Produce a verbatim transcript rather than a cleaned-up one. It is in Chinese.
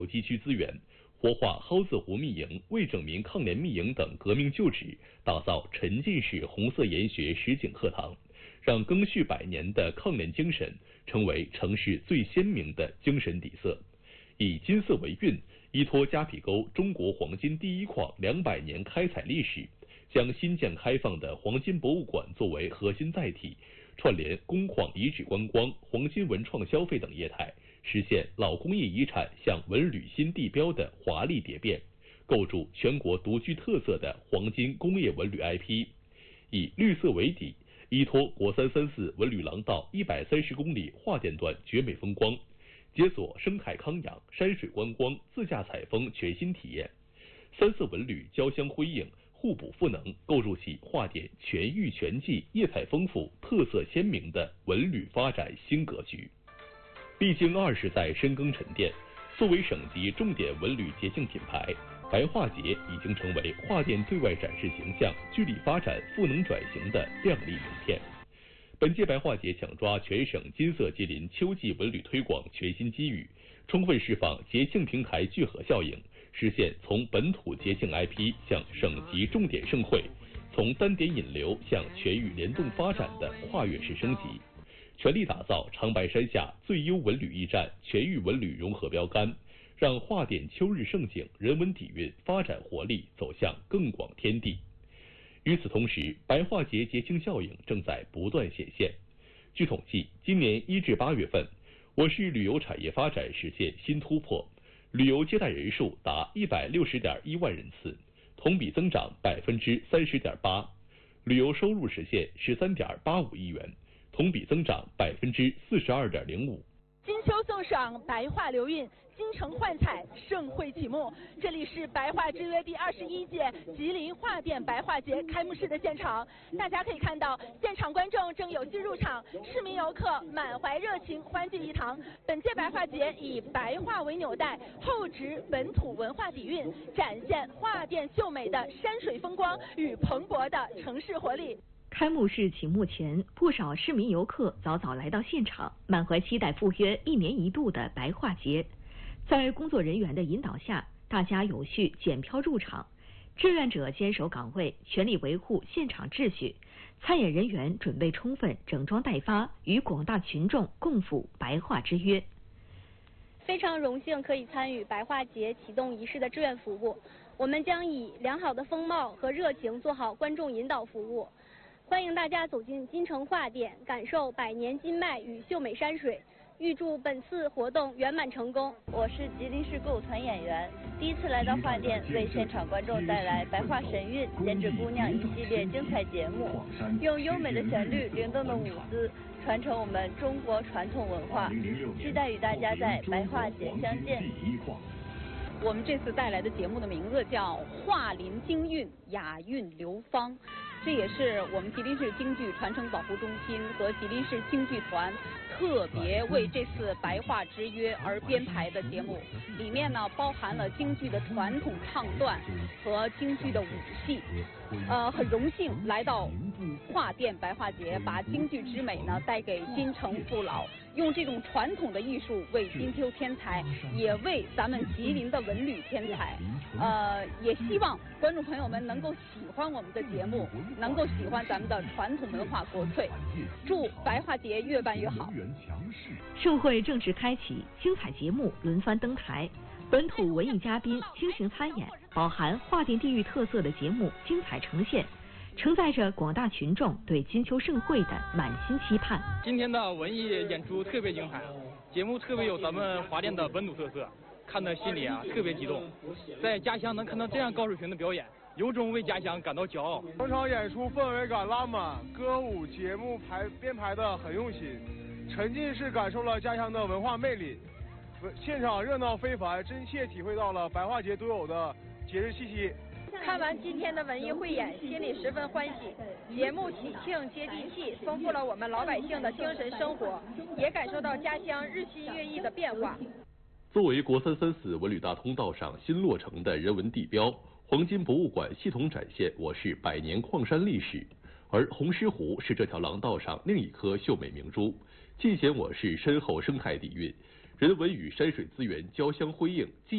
有机区资源，活化蒿子湖密营、魏拯民抗联密营等革命旧址，打造沉浸式红色研学实景课堂，让赓续百年的抗联精神成为城市最鲜明的精神底色。以金色为韵，依托迦毗沟中国黄金第一矿两百年开采历史，将新建开放的黄金博物馆作为核心载体，串联工矿遗址观光、黄金文创消费等业态，实现老工业遗产向文旅新地标的华丽蝶变，构筑全国独具特色的黄金工业文旅 I P。以绿色为底，依托国三三四文旅廊道一百三十公里桦甸段绝美风光，解锁生态康养、山水观光、自驾采风全新体验。三色文旅交相辉映，互补赋能，构筑起桦甸全域全季、业态丰富、特色鲜明的文旅发展新格局。历经二十载深耕沉淀，作为省级重点文旅节庆品牌，白桦节已经成为桦甸对外展示形象、聚力发展、赋能转型的亮丽名片。本届白桦节抢抓全省金色吉林秋季文旅推广全新机遇，充分释放节庆平台聚合效应，实现从本土节庆 I P 向省级重点盛会，从单点引流向全域联动发展的跨越式升级，全力打造长白山下最优文旅驿站、全域文旅融合标杆，让桦甸秋日盛景人文底蕴发展活力走向更广天地。与此同时，白桦节节庆效应正在不断显现。据统计，今年一至八月份，我市旅游产业发展实现新突破，旅游接待人数达一百六十点一万人次，同比增长百分之三十点八，旅游收入实现十三点八五亿元，同比增长百分之四十二点零五。 金秋送爽，白桦流韵，京城幻彩，盛会启幕。这里是白桦之约第二十一届吉林桦甸白桦节开幕式的现场，大家可以看到，现场观众正有序入场，市民游客满怀热情，欢聚一堂。本届白桦节以白桦为纽带，厚植本土文化底蕴，展现桦甸秀美的山水风光与蓬勃的城市活力。 开幕式启幕前，不少市民游客早早来到现场，满怀期待赴约一年一度的白桦节。在工作人员的引导下，大家有序检票入场，志愿者坚守岗位，全力维护现场秩序。参演人员准备充分，整装待发，与广大群众共赴白桦之约。 非常荣幸可以参与白桦节启动仪式的志愿服务，我们将以良好的风貌和热情做好观众引导服务。欢迎大家走进金城桦甸，感受百年金脉与秀美山水。预祝本次活动圆满成功。 我是吉林市歌舞团演员，第一次来到桦甸，为现场观众带来白桦神韵、编织姑娘一系列精彩节目，用优美的旋律、灵动的舞姿，传承我们中国传统文化。期待与大家在白桦节相见。 我们这次带来的节目的名字叫《桦林京韵，雅韵流芳》。这也是我们吉林市京剧传承保护中心和吉林市京剧团特别为这次白桦之约而编排的节目，里面呢包含了京剧的传统唱段和京剧的武戏。呃，很荣幸来到桦甸白桦节，把京剧之美呢带给金城父老，用这种传统的艺术为金秋添彩，也为咱们吉林的文旅添彩。呃，也希望观众朋友们能够喜欢我们的节目，能够喜欢咱们的传统文化国粹。祝白桦节越办越好。 盛会正式开启，精彩节目轮番登台，本土文艺嘉宾倾情参演，饱含桦甸地域特色的节目精彩呈现，承载着广大群众对金秋盛会的满心期盼。 今天的文艺演出特别精彩，节目特别有咱们桦甸的本土特色，看得心里啊特别激动。在家乡能看到这样高水平的表演，有种为家乡感到骄傲。 整场演出氛围感拉满，歌舞节目排编排的很用心，沉浸式感受了家乡的文化魅力。现场热闹非凡，真切体会到了白桦节独有的节日气息。 看完今天的文艺汇演，心里十分欢喜。节目喜庆接地气，丰富了我们老百姓的精神生活，也感受到家乡日新月异的变化。 作为国三三四文旅大通道上新落成的人文地标，黄金博物馆系统展现我市百年矿山历史，而红狮湖是这条廊道上另一颗秀美明珠，尽显我市深厚生态底蕴，人文与山水资源交相辉映。